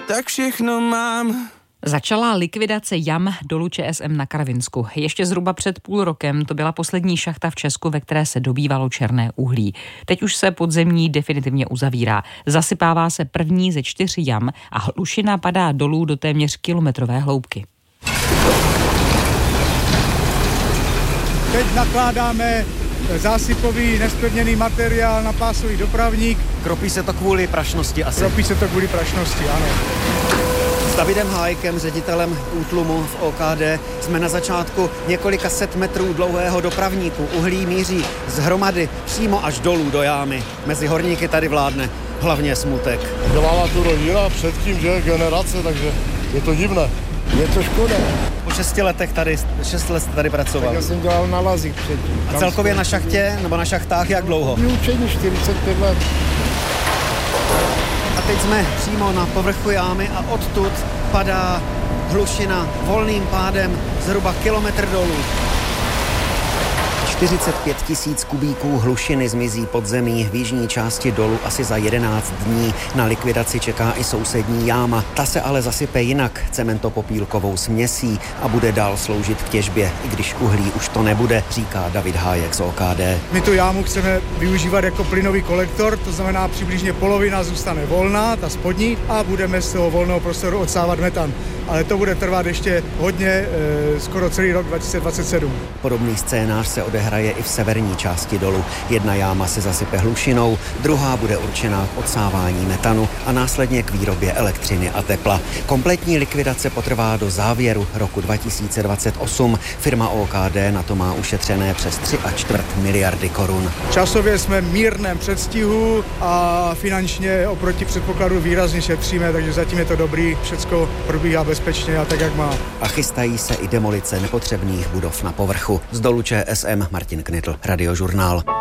tak všechno mám. Začala likvidace jam dolu ČSM na Karvinsku. Ještě zhruba před půl rokem to byla poslední šachta v Česku, ve které se dobývalo černé uhlí. Teď už se podzemní definitivně uzavírá. Zasypává se první ze 4 jam a hlušina padá dolů do téměř kilometrové hloubky. Teď nakládáme zásypový nespevněný materiál na pásový dopravník. Kropí se to kvůli prašnosti asi. Kropí se to kvůli prašnosti, ano. S Davidem Hájkem, ředitelem útlumu v OKD, jsme na začátku několika set metrů dlouhého dopravníku. Uhlí míří z hromady přímo až dolů do jámy. Mezi horníky tady vládne hlavně smutek. Dělala tu rodina předtím, že generace, takže je to divné. Je to škoda. Po 6 letech tady, 6 let tady pracoval. Tak já jsem dělal na lazích předtím. A celkově na šachtě nebo na šachtách jak dlouho? Vyučení 45 let. A teď jsme přímo na povrchu jámy a odtud padá hlušina volným pádem zhruba kilometr dolů. 45 000 kubíků hlušiny zmizí pod zemí v jižní části dolu asi za 11 dní. Na likvidaci čeká i sousední jáma. Ta se ale zasype jinak, cementopopílkovou směsí a bude dál sloužit k těžbě, i když uhlí už to nebude, říká David Hájek z OKD. My tu jámu chceme využívat jako plynový kolektor, to znamená přibližně polovina zůstane volná, ta spodní, a budeme z toho volného prostoru odsávat metan. Ale to bude trvat ještě hodně, skoro celý rok 2027. Podobný scénář se odehraje i v severní části dolu. Jedna jáma se zasype hlušinou, druhá bude určená k odsávání metanu a následně k výrobě elektřiny a tepla. Kompletní likvidace potrvá do závěru roku 2028. Firma OKD na to má ušetřené přes 3,25 miliardy korun. Časově jsme v mírném předstihu a finančně oproti předpokladu výrazně šetříme, takže zatím je to dobrý, všecko probíhá bezpečně a tak, jak má. A chystají se i demolice nepotřebných budov na povrchu. Z dolu ČSM Martin Knitl, Radiožurnál.